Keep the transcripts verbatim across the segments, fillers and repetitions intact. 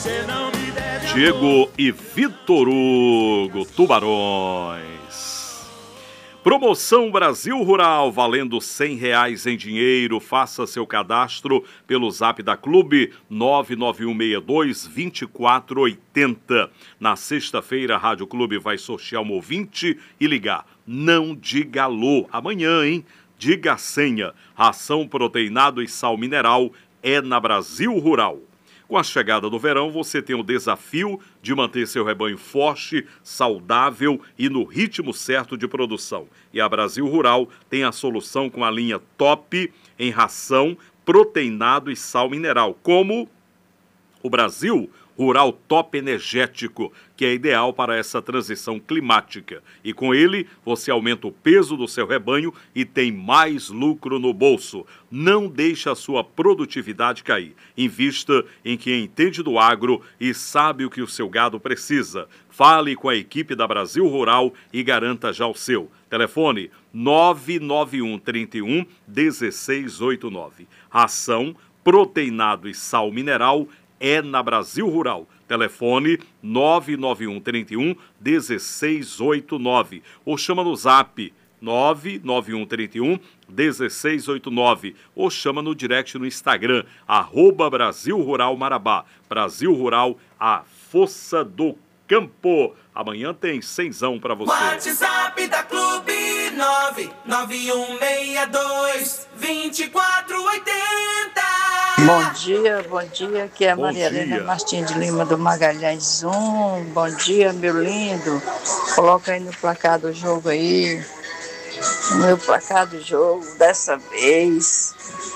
Diego e Vitor Hugo, Tubarões. Promoção Brasil Rural, valendo cem reais em dinheiro. Faça seu cadastro pelo zap da Clube nove nove um seis dois, dois quatro oito zero. Na sexta-feira, a Rádio Clube vai sortear um ouvinte e ligar. Não diga alô. Amanhã, hein? Diga a senha. Ração proteinado e sal mineral é na Brasil Rural. Com a chegada do verão, você tem o desafio de manter seu rebanho forte, saudável e no ritmo certo de produção. E a Brasil Rural tem a solução com a linha top em ração, proteinado e sal mineral, como o Brasil Rural Top Energético, que é ideal para essa transição climática. E com ele, você aumenta o peso do seu rebanho e tem mais lucro no bolso. Não deixe a sua produtividade cair. Invista em quem entende do agro e sabe o que o seu gado precisa. Fale com a equipe da Brasil Rural e garanta já o seu. Telefone nove nove um três um, um seis oito nove. Ração, proteinado e sal mineral é na Brasil Rural. Telefone nove nove um três um, um seis oito nove. Ou chama no zap nove nove um três um, um seis oito nove. Ou chama no direct no Instagram, arroba Brasil Rural Marabá. Brasil Rural, a força do campo. Amanhã tem cenzão pra você. WhatsApp da Clube nove nove um seis dois, dois quatro oito zero. Bom dia, bom dia, aqui é a Bom Maria Helena dia. Martins de Lima do Magalhães um. Bom dia, meu lindo. Coloca aí no placar do jogo aí. O meu placar do jogo dessa vez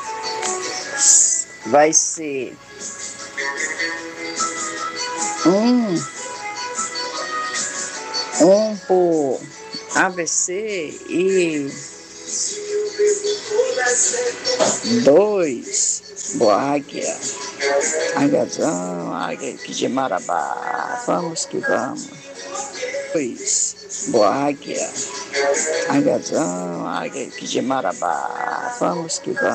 vai ser um, um por A B C e dois Boa Águia, Águiazão, Águia aqui de Marabá, vamos que vamos. Dois Boa Águia, Águiazão, Águia aqui de Marabá, vamos que vamos.